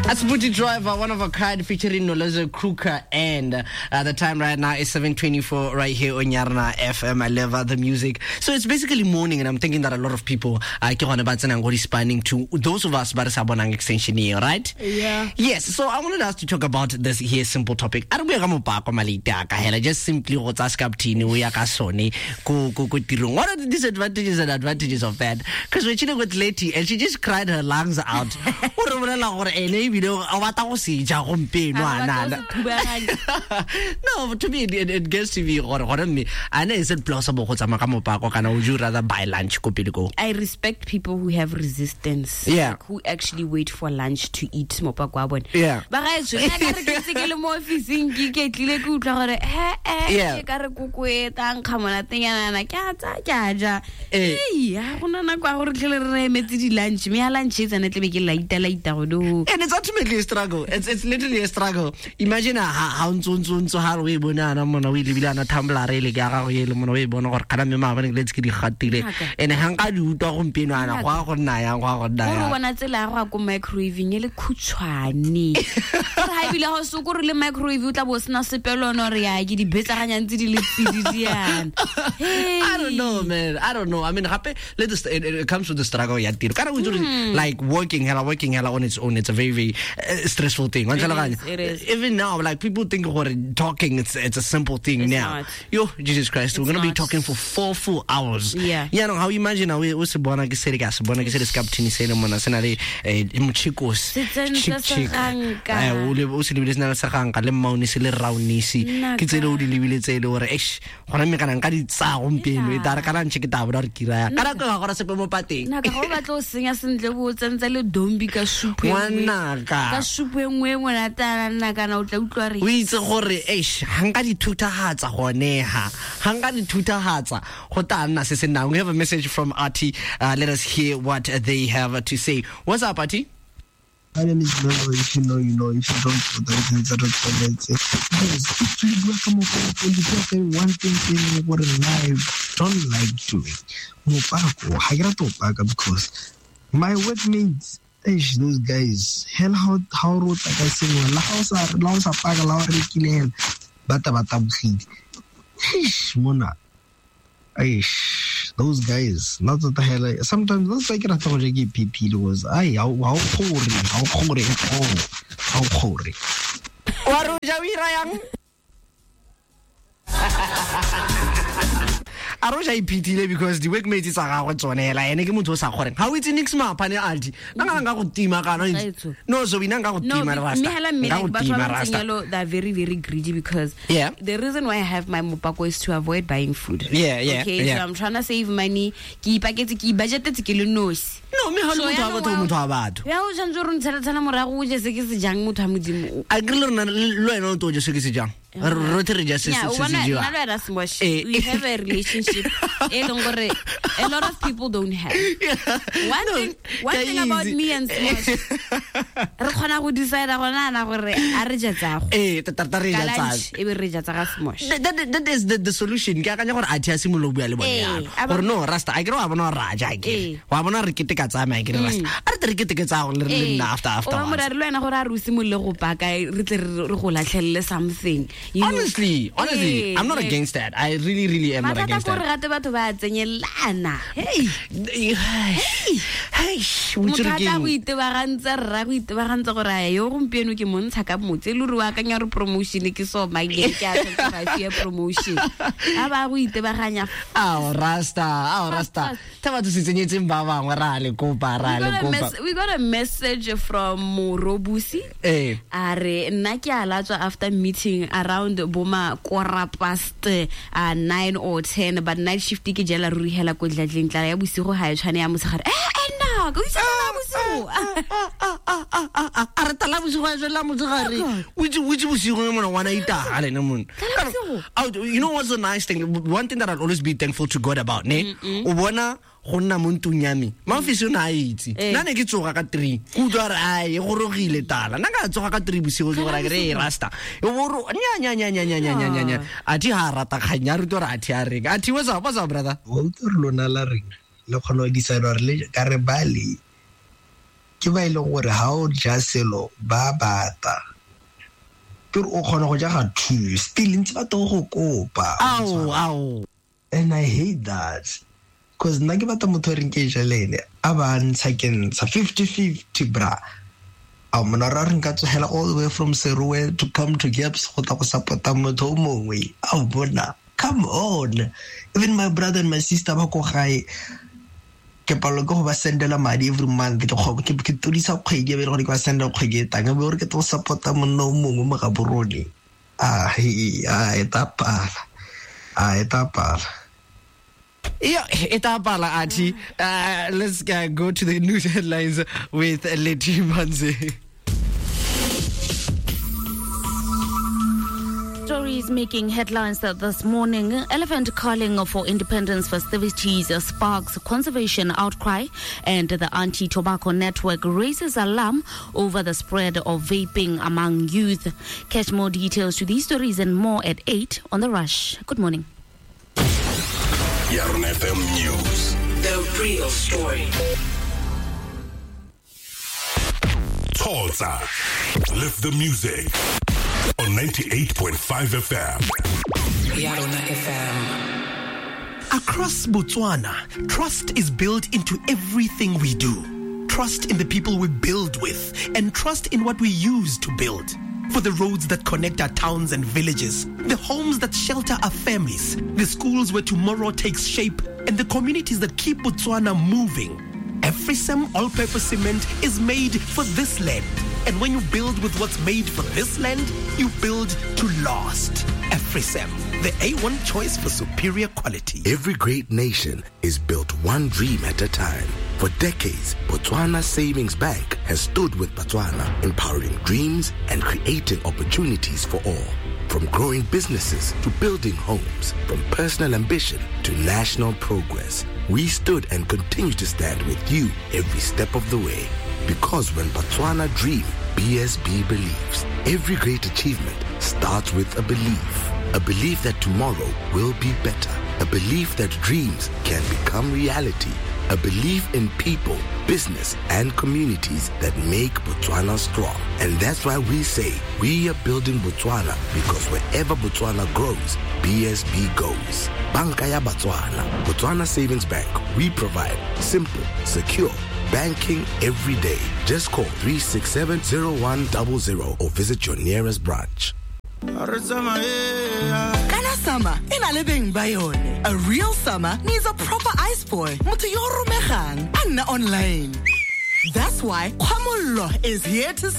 That's Booty Driver, one of a kind, featuring Nolezo Kruka, and the time right now is 7:24 right here on Yarna FM. I love the music. So it's basically morning, and I'm thinking that a lot of people are responding to those of us but Sabonang extension here, right? Yeah. Yes. So I wanted us to talk about this here simple topic. Just simply what are the disadvantages and advantages of that? Because we're chilling with Letty and she just cried her lungs out. No, but to me it gets to be and is it plausible would you rather buy lunch? I respect people who have resistance. Yeah. Like, who actually wait for lunch to eat. Yeah. But I and it's ultimately a struggle. It's literally a struggle. Imagine how we I don't know, man. I don't know. I mean, it comes with the struggle. Like working hella on its own. It's a very, very stressful thing. It is. Even now, like people think talking, it's a simple thing. It's now. not. Yo, Jesus Christ, we're gonna be talking for 4 full hours. Yeah. Yeah, no, how you imagine now we was born like chick we have a message from Artie. Let us hear what they have to say. What's up, Artie? My name is Melo. If you know, you know. If you don't, that's one thing what I don't like doing. Because my workmates, those guys, hell, how wrote like I say, Mona. Those guys, not the hell. Sometimes those like I thought PP was how hoary. Arosha ipitile because the workmates is aga go tsonela ene ke motho o sa gore how it's next map ane aldi nga go tima kana no so bina nga go tima rasta they're very, very greedy because the reason why I have my mopako is to avoid buying food. Okay, so I'm trying to save money. Ki paketse ki budget ke le nosi. No, me ha motho a batho. Ya o jantse re ntshela morago o je se ke se jang motho a modimo. A ke le rena lo ena o to je se ke se jang. We have a relationship a lot of people don't have. One thing about me and Smosh, re khona go decide that is the solution. Ke akanya gore a thiasi mo lo bua le bona or no rasta I go bona raja ke wa bona re keteka tsa ma ke rasta a re keteka tsa go le after o mo re le wena gore a rusi mo le go paka re tle re go latlhelle something. Honestly, I'm not against that. I really am not against that. Hey, what you Rasta. We got a message from Morobusi. After meeting around Boma Kora past 9 or 10, but night shift ke jela ruri hela ko dlatleng tla ya bosigo ha e tshwane ya mosegare no go isa la bosigo are tala bosigo ya jela mosegare which bosigo mona wana ita ale na mon. You know what's the nice thing? One thing that I'll always be thankful to God about, ne? O bona go nna mo ntunyami mafisi na itse nna ne ke tsoga ka 3 kutlwa re ai e gorogile tala nna ka tsoga ka 3 bosigo ke gore re rasta e boro nya a ti ha rata khanya re to ra thi a re a thi what's up brother o to lona la re le khona decide re le ka re bali ke ba ile gore ha o ja selo ba bata pero o khona go ja ga two still ntse ba to go kopa and I hate that because nna ke batla motho re nke jelele a ba ntsha ke ntsha 50-50 bra mona ra re nka tsohela all the way from Seruwe to come to Gaps go ta go support motho o mongwe bona come on even my brother and my sister ba go gae ke palo go ba sendela madi every month ke tudisa kgwedi be re go ba sendela kgwedi tanga be re ke to support monna o mongwe mo ga boroni etapala Yeah, etapala Ati. Let's go to the news headlines with Letty Manze. Stories making headlines this morning. Elephant calling for independence festivities sparks conservation outcry, and the anti-tobacco network raises alarm over the spread of vaping among youth. Catch more details to these stories and more at 8 on The Rush. Good morning. Yarn FM News. The real story. Tulsa. Lift the music. On 98.5 FM. Yarn FM. Across Botswana, trust is built into everything we do. Trust in the people we build with, and trust in what we use to build. For the roads that connect our towns and villages, the homes that shelter our families, the schools where tomorrow takes shape, and the communities that keep Botswana moving. AfriSam all-purpose cement is made for this land. And when you build with what's made for this land, you build to last. AfriSam, the A1 choice for superior quality. Every great nation is built one dream at a time. For decades, Botswana Savings Bank has stood with Botswana, empowering dreams and creating opportunities for all. From growing businesses to building homes, from personal ambition to national progress, we stood and continue to stand with you every step of the way. Because when Botswana dreams, BSB believes. Every great achievement starts with a belief. A belief that tomorrow will be better. A belief that dreams can become reality. A belief in people, business, and communities that make Botswana strong. And that's why we say we are building Botswana, because wherever Botswana grows, BSB goes. Banka ya Botswana. Botswana Savings Bank. We provide simple, secure banking every day. Just call 367-0100 or visit your nearest branch. Kana summer, ina le beng ba yone. A real summer needs a proper ice boy. Motho yo romegang, anna online. That's why Kwamollo is here to